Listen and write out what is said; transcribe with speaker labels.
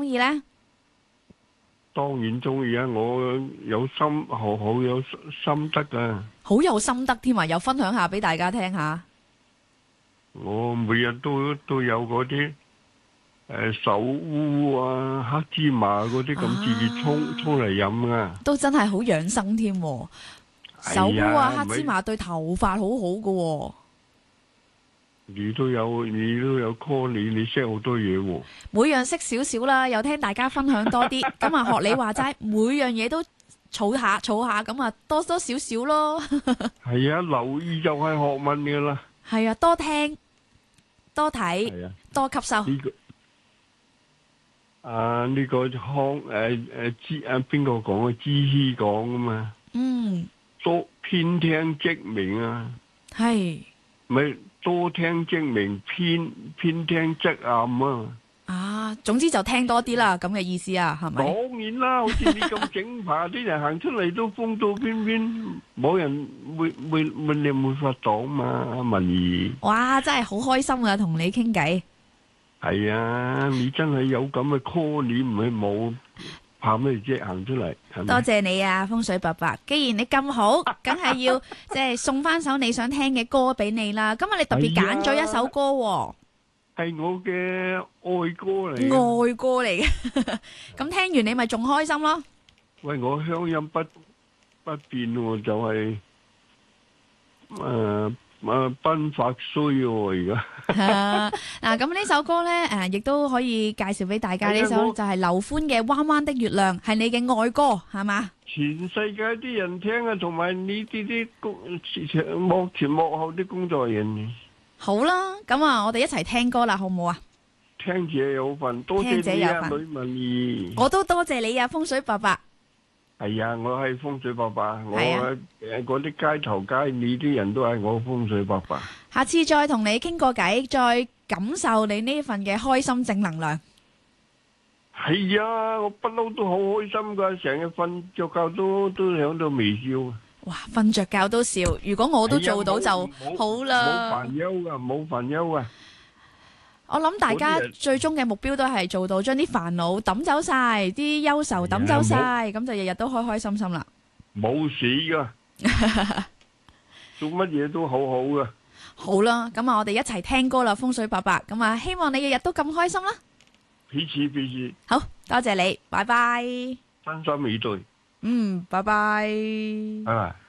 Speaker 1: 意呢？
Speaker 2: 當然中意啊！我有好有心得啊！
Speaker 1: 好有心得添啊，又分享下俾大家聽下。
Speaker 2: 我每日都有嗰啲手烏啊、黑芝麻嗰啲咁自己沖嚟飲啊！
Speaker 1: 都真係好養生添。手烏啊、黑芝麻對頭髮好好噶。
Speaker 2: 你都有 call 你識好多嘢喎。
Speaker 1: 每樣識少少啦，又聽大家分享多啲。咁啊，學你話齋，每樣嘢都儲下，咁啊，多多少少咯。
Speaker 2: 係啊，留意就係學問噶啦。
Speaker 1: 係啊，多聽、多睇、多吸收。
Speaker 2: 呢個邊個講啊？知希講啊嘛。多偏聽即明啊。
Speaker 1: 係。
Speaker 2: 咪多聽即明，偏聽即暗啊！
Speaker 1: 啊，總之就聽多啲啦，咁嘅意思啊，係咪？
Speaker 2: 當然啦，好似你咁整排啲人行出嚟都風度翩翩，冇人會你冇法擋嘛，文儀。
Speaker 1: 哇，真係好開心啊，同你傾偈。
Speaker 2: 係啊，你真係有咁嘅 call，你唔係冇。怕咩啫？行出嚟，
Speaker 1: 多謝你啊，風水伯伯。既然你咁好，梗係要即係送翻首你想聽嘅歌俾你啦。今日你特別揀咗一首歌，
Speaker 2: 係我嘅愛歌嚟。
Speaker 1: 愛歌嚟嘅，咁聽完你咪仲開心咯。
Speaker 2: 喂，我鄉音不變喎，就係奔發衰喎而家。
Speaker 1: 嗱，咁呢首歌咧，亦都可以介紹俾大家。呢首就係劉歡嘅《彎彎的月亮》，係你嘅愛歌，係嘛？
Speaker 2: 全世界啲人聽啊，同埋呢啲幕前幕後啲工作人員。
Speaker 1: 好啦，咁啊，我哋一齊聽歌啦，好唔好啊？
Speaker 2: 聽者有份，多謝你啊，呂文儀。
Speaker 1: 我都多謝你啊，風水伯伯。
Speaker 2: 係啊，我係風水伯伯，我嗰啲街頭街尾啲人都係我風水伯伯。
Speaker 1: 下次再同你傾個偈，再感受你呢份嘅開心正能量。
Speaker 2: 係啊，我不嬲都好開心噶，成日瞓着覺都響度微笑。
Speaker 1: 哇，瞓着覺都笑，如果我都做到就好啦。
Speaker 2: 冇煩憂噶，冇煩憂噶。
Speaker 1: 我諗大家最終嘅目標都係做到將啲煩惱抌走晒，啲憂愁抌走晒，咁就日日都開開心心啦。
Speaker 2: 冇事噶，做乜嘢都好好噶。
Speaker 1: 好啦，咁啊，我哋一齊聽歌啦，風水伯伯。咁啊，希望你日日都咁開心啦。
Speaker 2: 彼此。
Speaker 1: 好多謝你，拜拜。
Speaker 2: 真心以對。
Speaker 1: 拜拜。
Speaker 2: 拜拜。